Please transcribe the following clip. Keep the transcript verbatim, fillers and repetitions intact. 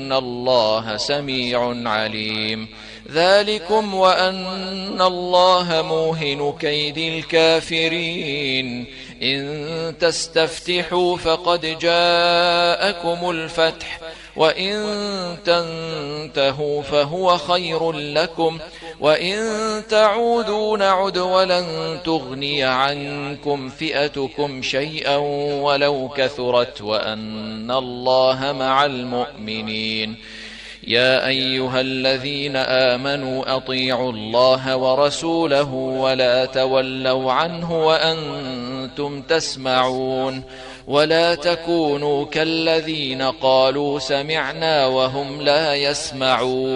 إن الله سميع عليم. ذلكم وأن الله موهن كيد الكافرين. إن تستفتحوا فقد جاءكم الفتح وإن تنتهوا فهو خير لكم وإن تعودوا نعد ولن تغني عنكم فئتكم شيئا ولو كثرت وأن الله مع المؤمنين. يا أيها الذين آمنوا أطيعوا الله ورسوله ولا تولوا عنه وأنتم تسمعون ولا تكونوا كالذين قالوا سمعنا وهم لا يسمعون.